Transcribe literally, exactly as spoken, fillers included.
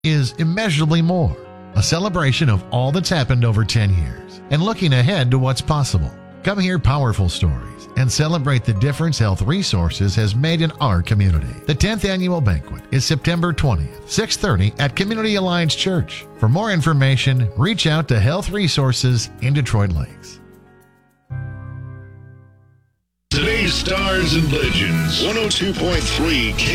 is immeasurably more, a celebration of all that's happened over ten years and looking ahead to what's possible. Come hear powerful stories and celebrate the difference Health Resources has made in our community. The tenth Annual Banquet is September twentieth, six thirty at Community Alliance Church. For more information, reach out to Health Resources in Detroit Lakes. Today's Stars and Legends, one oh two point three K